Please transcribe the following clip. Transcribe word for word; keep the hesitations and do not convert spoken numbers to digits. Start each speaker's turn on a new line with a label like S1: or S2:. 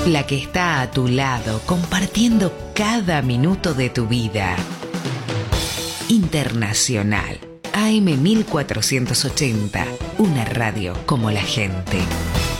S1: la que está a tu lado, compartiendo cada minuto de tu vida. Internacional, A M mil cuatrocientos ochenta, una radio como la gente.